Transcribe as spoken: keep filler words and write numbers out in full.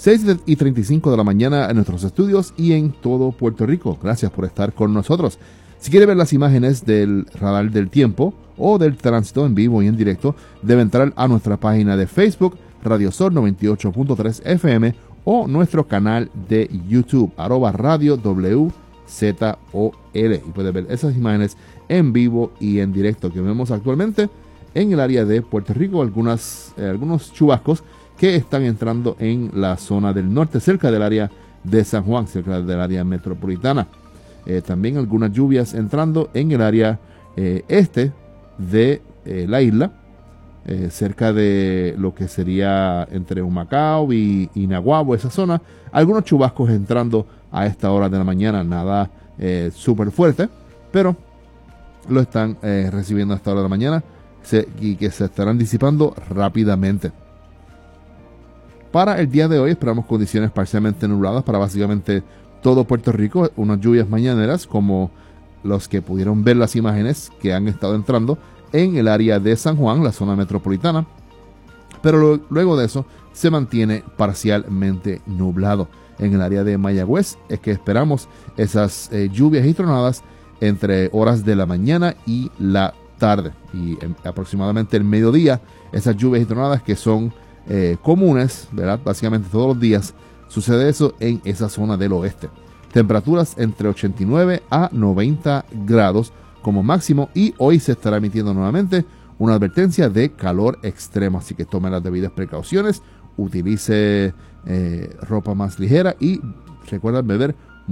seis y treinta y cinco de la mañana en nuestros estudios y en todo Puerto Rico. Gracias por estar con nosotros. Si quiere ver las imágenes del radar del tiempo o del tránsito en vivo y en directo, debe entrar a nuestra página de Facebook, Radio Sol noventa y ocho punto tres F M, o nuestro canal de YouTube, arroba Radio W Z O L. Y puede ver esas imágenes en vivo y en directo que vemos actualmente en el área de Puerto Rico. Algunas, eh, algunos chubascos que están entrando en la zona del norte, cerca del área de San Juan, cerca del área metropolitana. Eh, también algunas lluvias entrando en el área eh, este de eh, la isla, eh, cerca de lo que sería entre Humacao y, y Naguabo, esa zona. Algunos chubascos entrando a esta hora de la mañana, nada eh, súper fuerte, pero lo están eh, recibiendo a esta hora de la mañana se, y que se estarán disipando rápidamente. Para el día de hoy esperamos condiciones parcialmente nubladas para básicamente todo Puerto Rico, unas lluvias mañaneras como los que pudieron ver las imágenes que han estado entrando en el área de San Juan, la zona metropolitana, pero lo, luego de eso se mantiene parcialmente nublado. En el área de Mayagüez es que esperamos esas eh, lluvias y tronadas entre horas de la mañana y la tarde, y en, aproximadamente el mediodía, esas lluvias y tronadas que son Eh, comunes, ¿verdad? Básicamente todos los días sucede eso en esa zona del oeste. Temperaturas entre ochenta y nueve a noventa grados como máximo, y hoy se estará emitiendo nuevamente una advertencia de calor extremo, así que tome las debidas precauciones, utilice eh, ropa más ligera y recuerda beber